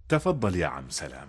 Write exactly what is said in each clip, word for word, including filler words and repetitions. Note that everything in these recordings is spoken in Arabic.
تفضل يا عم سلام.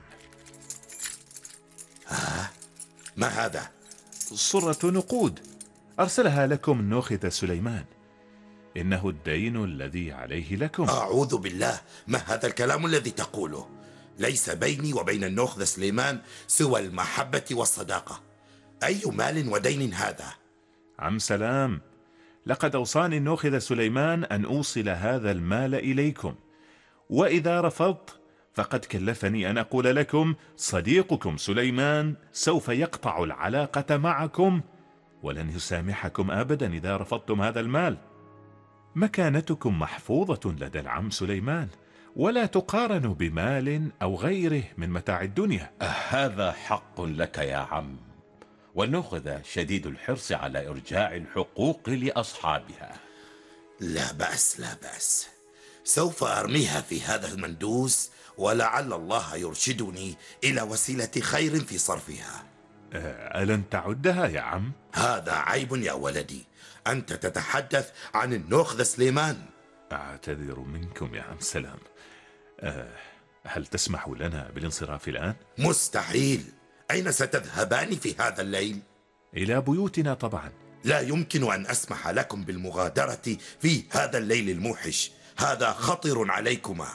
ما هذا؟ صرة نقود أرسلها لكم النوخذ سليمان، إنه الدين الذي عليه لكم. أعوذ بالله، ما هذا الكلام الذي تقوله؟ ليس بيني وبين النوخذ سليمان سوى المحبة والصداقة. أي مال ودين هذا؟ عم سلام، لقد أوصاني النوخذ سليمان أن أوصل هذا المال إليكم، وإذا رفضت فقد كلفني أن أقول لكم صديقكم سليمان سوف يقطع العلاقة معكم ولن يسامحكم أبدا إذا رفضتم هذا المال. مكانتكم محفوظة لدى العم سليمان، ولا تقارن بمال أو غيره من متاع الدنيا. هذا حق لك يا عم، والنخذ شديد الحرص على إرجاع الحقوق لأصحابها. لا بأس لا بأس، سوف أرميها في هذا المندوس، ولعل الله يرشدني إلى وسيلة خير في صرفها. ألن تعدها يا عم؟ هذا عيب يا ولدي، أنت تتحدث عن النوخذ سليمان. أعتذر منكم يا عم سلام. أه هل تسمح لنا بالانصراف الآن؟ مستحيل. أين ستذهبان في هذا الليل؟ إلى بيوتنا طبعا. لا يمكن أن أسمح لكم بالمغادرة في هذا الليل الموحش، هذا خطر عليكما.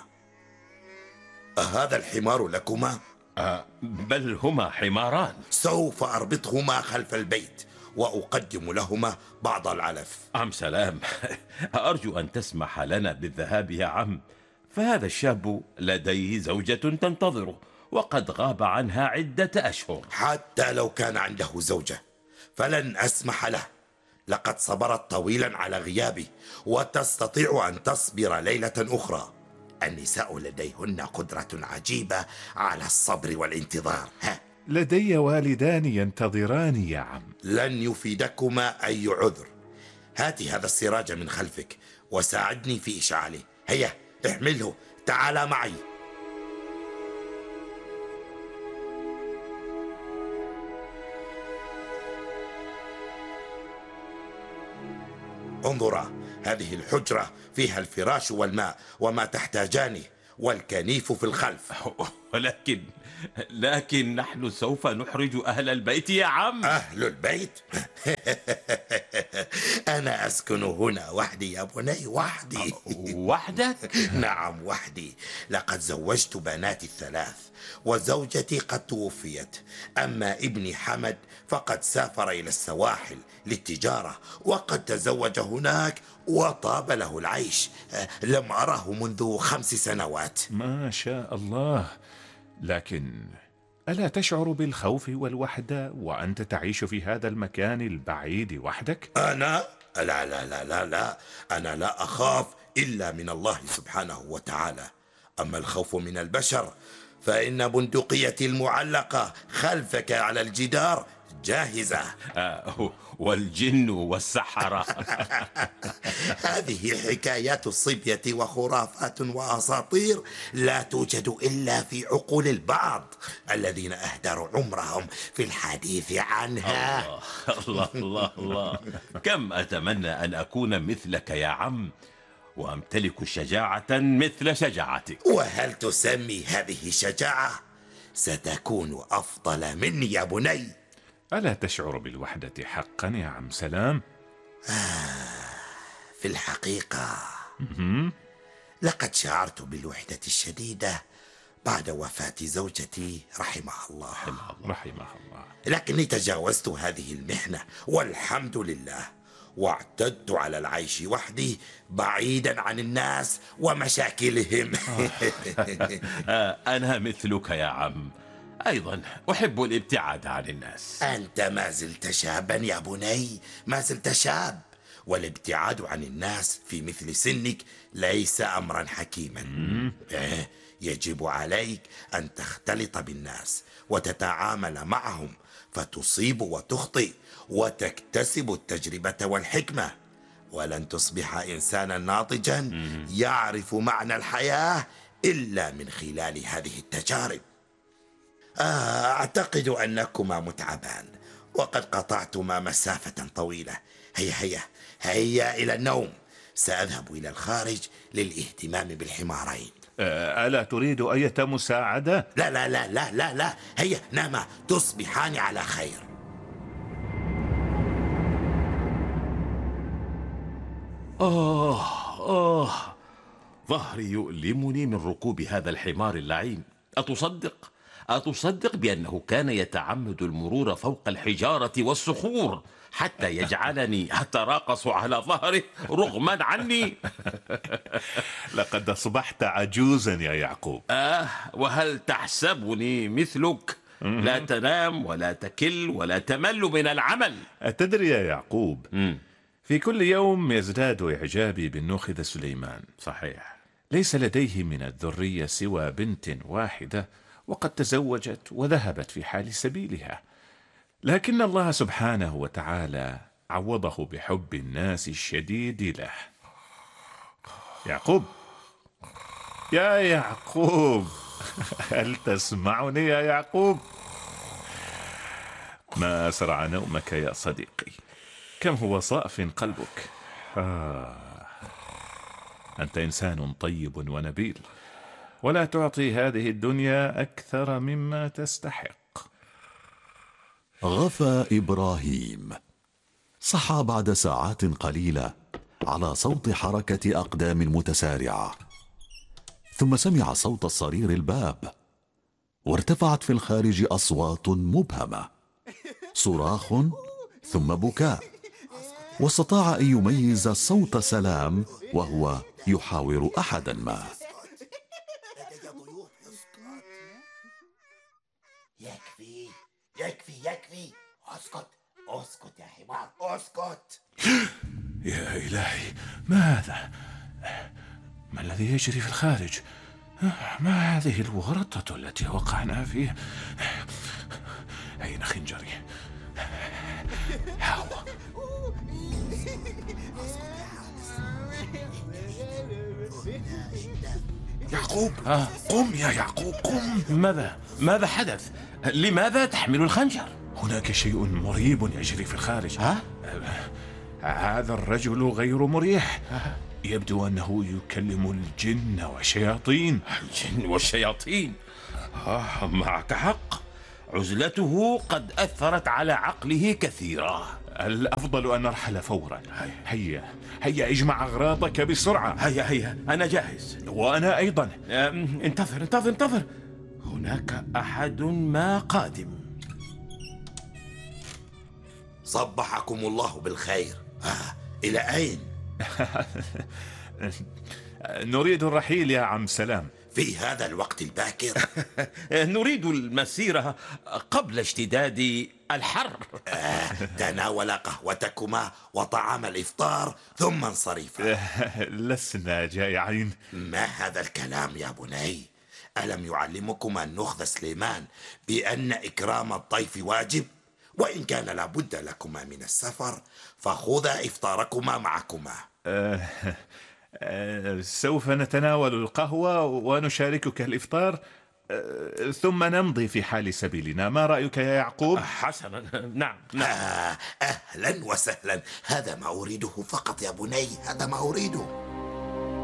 أهذا الحمار لكما؟ أه بل هما حماران. سوف أربطهما خلف البيت وأقدم لهما بعض العلف. عم سلام، أرجو أن تسمح لنا بالذهاب يا عم، فهذا الشاب لديه زوجة تنتظره وقد غاب عنها عدة أشهر. حتى لو كان عنده زوجة فلن أسمح له، لقد صبرت طويلا على غيابي، وتستطيع أن تصبر ليلة أخرى. النساء لديهن قدرة عجيبة على الصبر والانتظار. ها. لدي والدان ينتظراني يا عم. لن يفيدكما أي عذر. هات هذا السراج من خلفك وساعدني في إشعاله. هيا احمله، تعال معي. انظرا، هذه الحجرة فيها الفراش والماء وما تحتاجانه، والكنيف في الخلف. ولكن لكن نحن سوف نحرج أهل البيت يا عم. أهل البيت؟ أنا أسكن هنا وحدي يا بني، وحدي. وحدك؟ نعم وحدي. لقد زوجت بناتي الثلاث، وزوجتي قد توفيت. أما ابني حمد فقد سافر إلى السواحل للتجارة، وقد تزوج هناك وطاب له العيش. لم أره منذ خمس سنوات. ما شاء الله. لكن ألا تشعر بالخوف والوحدة وأنت تعيش في هذا المكان البعيد وحدك؟ أنا؟ لا لا لا لا لا، أنا لا أخاف إلا من الله سبحانه وتعالى. أما الخوف من البشر فإن بندقيتي المعلقة خلفك على الجدار جاهزة. آه والجن والسحرة. هذه حكايات الصبية وخرافات وأساطير لا توجد إلا في عقول البعض الذين أهدروا عمرهم في الحديث عنها. الله الله الله الله، كم أتمنى أن أكون مثلك يا عم، وأمتلك شجاعة مثل شجاعتك. وهل تسمي هذه شجاعة؟ ستكون أفضل مني يا بني. ألا تشعر بالوحدة حقا يا عم سلام؟ آه في الحقيقة لقد شعرت بالوحدة الشديدة بعد وفاة زوجتي رحمها الله. رحمها الله. لكني تجاوزت هذه المحنة والحمد لله، واعتدت على العيش وحدي بعيدا عن الناس ومشاكلهم. أنا مثلك يا عم، أيضا أحب الابتعاد عن الناس. أنت ما زلت شابا يا بني، ما زلت شاب، والابتعاد عن الناس في مثل سنك ليس أمرا حكيما. يجب عليك أن تختلط بالناس وتتعامل معهم، فتصيب وتخطئ وتكتسب التجربة والحكمة، ولن تصبح إنسانا ناضجا يعرف معنى الحياة إلا من خلال هذه التجارب. أعتقد أنكما متعبان وقد قطعتما مسافة طويلة. هيا هيا هيا إلى النوم، سأذهب إلى الخارج للاهتمام بالحمارين. آه، ألا تريد أية مساعدة؟ لا لا لا لا لا لا، هيا ناما تصبحان على خير. آه آه ظهري يؤلمني من ركوب هذا الحمار اللعين. أتصدق أتصدق بأنه كان يتعمد المرور فوق الحجارة والصخور حتى يجعلني أتراقص على ظهره رغما عني. لقد أصبحت عجوزا يا يعقوب. آه وهل تحسبني مثلك؟ لا تنام ولا تكل ولا تمل من العمل. أتدري يا يعقوب، مم. في كل يوم يزداد إعجابي بالنوخذ سليمان. صحيح. ليس لديه من الذرية سوى بنت واحدة، وقد تزوجت وذهبت في حال سبيلها، لكن الله سبحانه وتعالى عوضه بحب الناس الشديد له. يعقوب، يا يعقوب، هل تسمعني يا يعقوب؟ ما أسرع نومك يا صديقي، كم هو صاف قلبك. آه. أنت إنسان طيب ونبيل، ولا تعطي هذه الدنيا أكثر مما تستحق. غفى إبراهيم. صحى بعد ساعات قليلة على صوت حركة أقدام متسارعة، ثم سمع صوت صرير الباب، وارتفعت في الخارج أصوات مبهمة، صراخ ثم بكاء، واستطاع أن يميز صوت سلام وهو يحاور أحدا ما. يكفي يكفي يكفي، اسكت اسكت يا حمار، اسكت. يا إلهي، ما هذا؟ ما الذي يجري في الخارج؟ ما هذه الورطة التي وقعنا فيها؟ أين خنجري؟ هاو. يعقوب، آه. قم يا يعقوب، قم. ماذا ماذا حدث؟ لماذا تحمل الخنجر؟ هناك شيء مريب يجري في الخارج. ها؟ هذا الرجل غير مريح، يبدو أنه يكلم الجن والشياطين. الجن والشياطين، آه معك حق، عزلته قد أثرت على عقله كثيرا. الأفضل أن نرحل فورا. هيا هيا اجمع أغراضك بسرعة. هيا هيا أنا جاهز. وأنا أيضا. أم، انتظر انتظر انتظر، هناك أحد ما قادم. صبحكم الله بالخير. آه. إلى أين؟ نريد الرحيل يا عم سلام. في هذا الوقت الباكر؟ نريد المسيرة قبل اشتداد الحر. آه. تناول قهوتكما وطعام الإفطار ثم انصرفا. لسنا جائعين. ما هذا الكلام يا بني؟ ألم يعلمكما النخذ سليمان بأن إكرام الضيف واجب؟ وإن كان لابد لكما من السفر فخذا إفطاركما معكما. أه أه سوف نتناول القهوة ونشاركك الإفطار، أه ثم نمضي في حال سبيلنا. ما رأيك يا يعقوب؟ حسنا، نعم نعم. آه. أهلا وسهلا، هذا ما أريده فقط يا بني، هذا ما أريده.